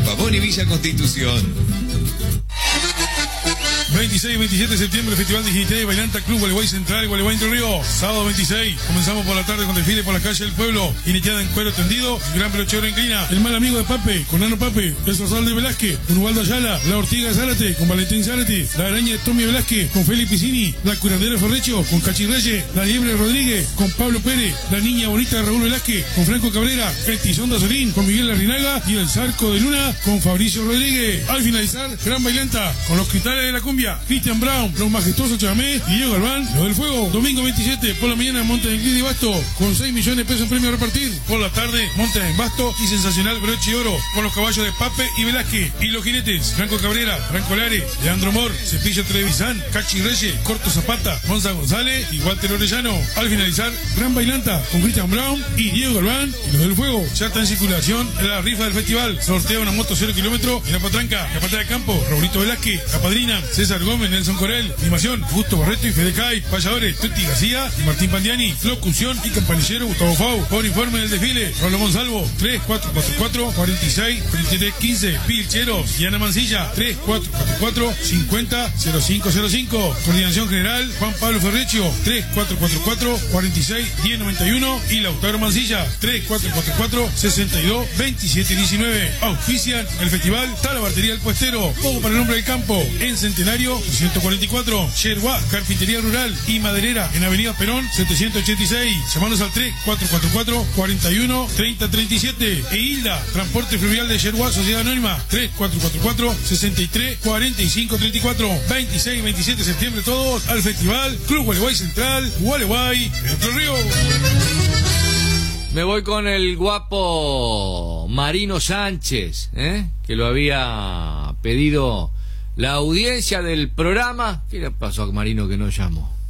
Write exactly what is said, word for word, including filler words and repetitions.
Pavón y Villa Constitución. veintiséis y veintisiete de septiembre, Festival de Jinete y Bailanta, Club Gualeguay Central, Gualeguay Entre Ríos. Sábado veintiséis, comenzamos por la tarde con desfile por la calle del pueblo, jineteada en cuero tendido, Gran Brochero inclina, El Mal Amigo de Pape, con Nano Pape, El Zorzal de Velázquez, con Ubaldo Ayala, La Ortiga de Zárate, con Valentín Zárate, La Araña de Tommy Velázquez, con Felipe Piscini, La Curandera de Ferrecho, con Cachi Reyes, La Liebre Rodríguez, con Pablo Pérez, La Niña Bonita de Raúl Velázquez, con Franco Cabrera, El Tizón de Azorín, con Miguel Larrinaga y El Zarco de Luna, con Fabricio Rodríguez. Al finalizar, Gran Bailanta, con los cristales de la cumbia, Cristian Brown, Los Majestuosos Chamé y Diego Galván, Los del Fuego. Domingo veintisiete, por la mañana, Monte de Inclina y Basto, con seis millones de pesos en premio a repartir. Por la tarde, Monte de Basto y Sensacional Broche y Oro, con los caballos de Pape y Velázquez. Y los jinetes, Franco Cabrera, Franco Lare, Leandro Mor, Cepillo Trevisan, Cachi Reyes, Corto Zapata, Monza González y Walter Orellano. Al finalizar, Gran Bailanta, con Cristian Brown y Diego Galván y Los del Fuego. Ya está en circulación la rifa del festival. Sortea una moto cero kilómetros en la Patranca, la Pata de Campo, Raulito Velázquez, la padrina, César Gómez, Nelson Corel, animación, Gusto Barreto y Fedecay, payadores, Tuti García y Martín Pandiani, locución y campanillero Gustavo Fau. Por informe del desfile, Pablo Monsalvo, tres cuatro cuatro cuatro, cuatro seis, treinta y tres quince, Pilcheros, y Ana Mancilla, tres cuatro cuatro cuatro, cincuenta, cero cinco cero cinco. Coordinación General, Juan Pablo Ferrecio, tres cuatro cuatro cuatro, cuarenta y seis, diez noventa y uno, y Lautaro Mancilla, tres cuatro cuatro cuatro, sesenta y dos, veintisiete diecinueve. Auspician el festival Talabartería El Puestero, Poco para el Nombre del Campo, en Centenario ciento cuarenta y cuatro, Yerba, Carpintería Rural y Maderera, en Avenida Perón setecientos ochenta y seis. Llamanos al tres cuatro cuatro cuatro, cuarenta y uno, treinta treinta y siete. E Hilda, Transporte Fluvial de Yerba, Sociedad Anónima, tres cuatro cuatro cuatro, sesenta y tres, cuarenta y cinco treinta y cuatro. veintiséis y veintisiete de septiembre todos al Festival Club Gualeguay Central, Gualeguay, Entre Ríos. Me voy con el guapo Marino Sánchez, ¿eh? que lo había pedido la audiencia del programa. ¿Qué le pasó a Marino que no llamó?